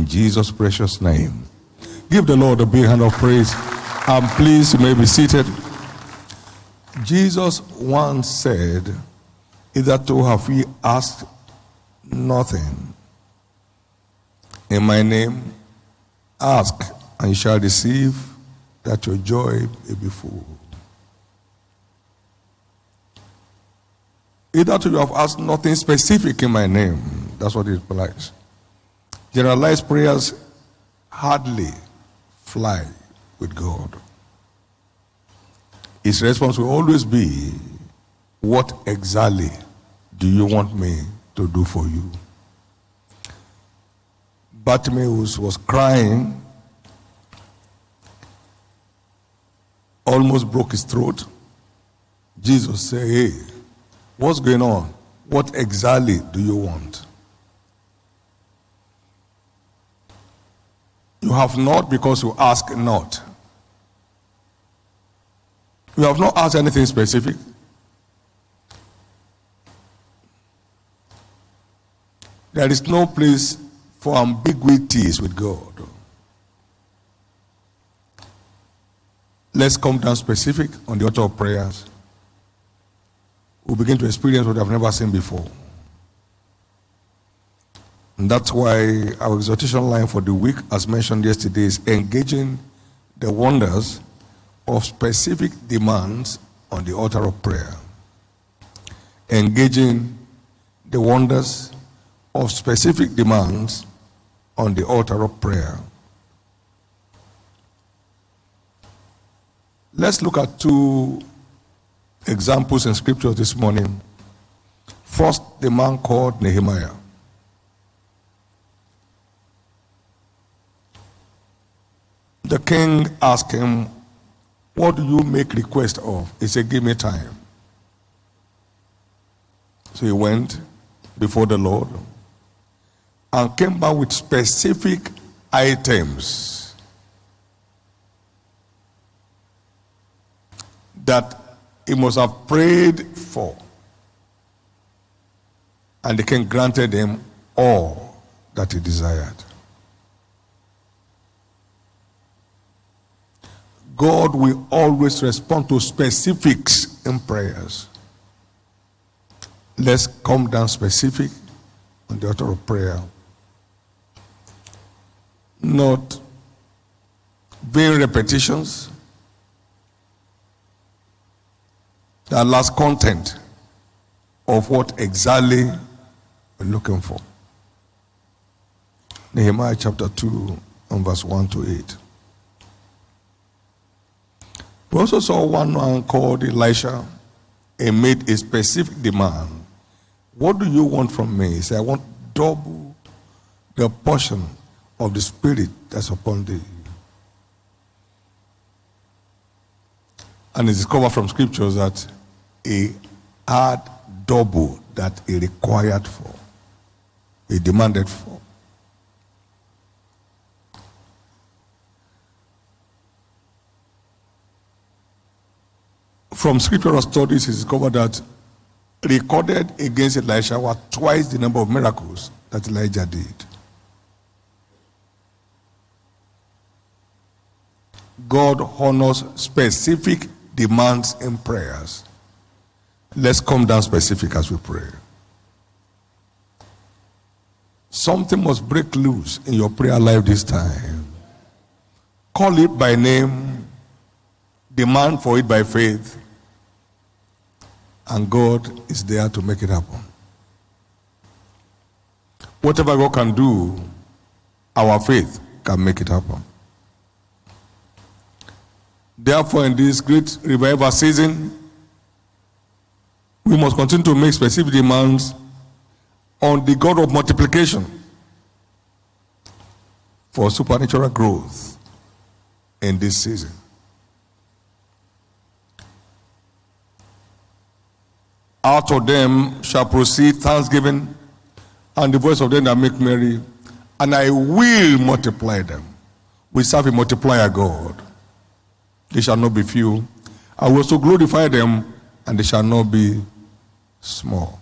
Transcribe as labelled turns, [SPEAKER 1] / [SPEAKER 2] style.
[SPEAKER 1] in Jesus' precious name. Give the Lord a big hand of praise. And please, you may be seated. Jesus once said, "Hitherto have we asked nothing. In my name, ask, and you shall receive, that your joy may be full." Hitherto you have asked nothing specific in my name. That's what it implies. Generalized prayers hardly fly with God. His response will always be, "What exactly do you want me to do for you?" Bartimaeus was crying, almost broke his throat. Jesus said, "Hey, what's going on? What exactly do you want?" You have not because you ask not. You have not asked anything specific. There is no place for ambiguities with God. Let's come down specific on the altar of prayers. We'll begin to experience what I've never seen before. And that's why our exhortation line for the week, as mentioned yesterday, is engaging the wonders of specific demands on the altar of prayer. Engaging the wonders of specific demands on the altar of prayer. Let's look at two examples in scripture this morning. First, the man called Nehemiah. The king asked him, "What do you make request of?" He said, "Give me time." So he went before the Lord and came back with specific items that he must have prayed for. And the king granted him all that he desired. God will always respond to specifics in prayers. Let's come down specific on the altar of prayer. Not vain repetitions. The last content of what exactly we're looking for. Nehemiah chapter 2 and verse 1 to 8. We also saw one man called Elisha and made a specific demand. "What do you want from me?" He said, "I want double the portion of the Spirit that's upon thee." And it's discovered from scriptures that he had double that he required for, he demanded for. From scriptural studies, it's discovered that recorded against Elisha were twice the number of miracles that Elijah did. God honors specific demands in prayers. Let's come down specific as we pray. Something must break loose in your prayer life this time. Call it by name, demand for it by faith, and God is there to make it happen. Whatever God can do, our faith can make it happen. Therefore, in this great revival season, we must continue to make specific demands on the God of multiplication for supernatural growth in this season. Out of them shall proceed thanksgiving and the voice of them that make merry, and I will multiply them. We serve a multiplier God. They shall not be few. I will also glorify them, and they shall not be small.